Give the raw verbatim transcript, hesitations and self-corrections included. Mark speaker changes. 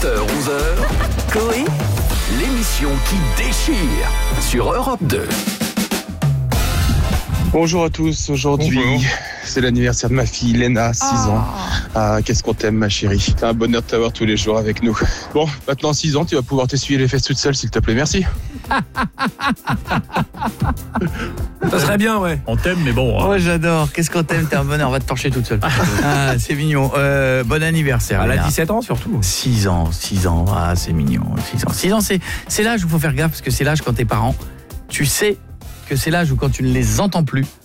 Speaker 1: sept heures onze heures,
Speaker 2: Coé,
Speaker 1: l'émission qui déchire sur Europe deux.
Speaker 3: Bonjour à tous, aujourd'hui
Speaker 4: Bonjour.
Speaker 3: c'est l'anniversaire de ma fille Léna, six ans. Ah, qu'est-ce qu'on t'aime ma chérie, c'est un bonheur de t'avoir tous les jours avec nous. Bon, maintenant six ans, tu vas pouvoir t'essuyer les fesses toute seule s'il te plaît, merci.
Speaker 4: Ça serait bien, ouais. On t'aime, mais bon.
Speaker 2: oh j'adore, qu'est-ce qu'on t'aime, t'es un bonheur, on va te torcher toute seule. Ah, c'est mignon, euh, bon anniversaire.
Speaker 4: Elle a
Speaker 2: Léna.
Speaker 4: dix-sept ans surtout.
Speaker 2: six ans, six ans, ah c'est mignon, six ans. six ans, c'est, c'est l'âge où il faut faire gaffe, parce que c'est l'âge quand t'es parent, tu sais que c'est l'âge où quand tu ne les entends plus,